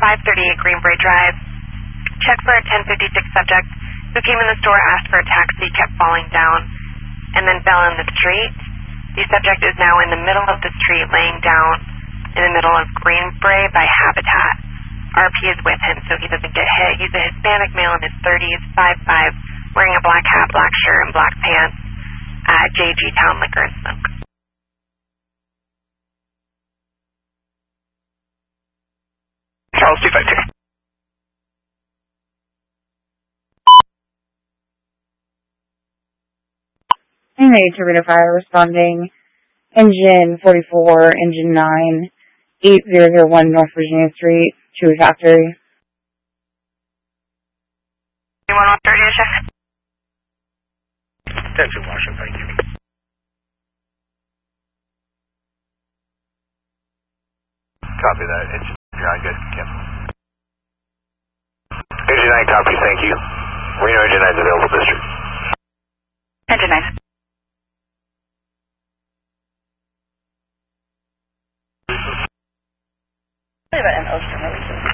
538 Greenbrae Drive. Check for a 1056 subject who came in the store, asked for a taxi, kept falling down, and then fell in the street. The subject is now in the middle of the street, laying down in the middle of Greenbrae by Habitat. RP is with him so he doesn't get hit. He's a Hispanic male in his 30s, 5'5", wearing a black hat, black shirt, and black pants at JG Town Liquor and Smoke. Charles 252. To read a fire responding. Engine 44, Engine 9, 8001 North Virginia Street, Chewy Factory. Anyone on 30 to check? 10-2 Washington, thank you. Copy that. Engine 9, good. Cancel. Engine 9, copy, thank you. Reno Engine 9 is available district. Engine 9. About an Ocean,